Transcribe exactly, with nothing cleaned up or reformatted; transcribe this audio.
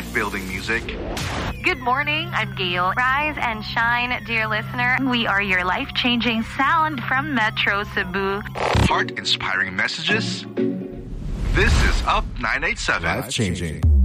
life-building music. Good morning, I'm Gail. Rise and shine, dear listener. We are your life-changing sound from Metro Cebu. Heart-inspiring messages. This is Up nine eighty-seven. Life-changing.